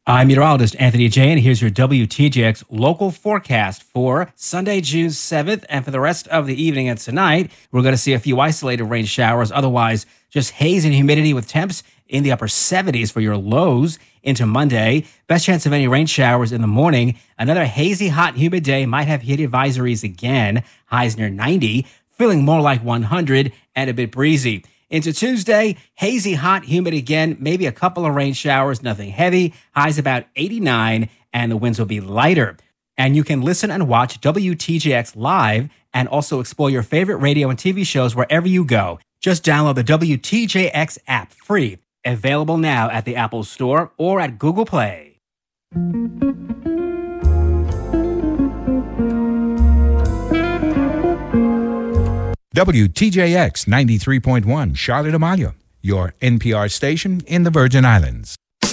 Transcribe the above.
I'm meteorologist Anthony Jay, and here's your WTJX local forecast for Sunday, June 7th. And for the rest of the evening and tonight, we're going to see a few isolated rain showers. Otherwise, just haze and humidity with temps in the upper 70s for your lows into Monday. Best chance of any rain showers in the morning. Another hazy, hot, humid day. Might have heat advisories again. Highs near 90, feeling more like 100 and a bit breezy. Into Tuesday, hazy, hot, humid again, maybe a couple of rain showers, nothing heavy. Highs about 89, and the winds will be lighter. And you can listen and watch WTJX live and also explore your favorite radio and TV shows wherever you go. Just download the WTJX app free. Available now at the Apple Store or at Google Play. WTJX 93.1 Charlotte Amalia, your NPR station in the Virgin Islands.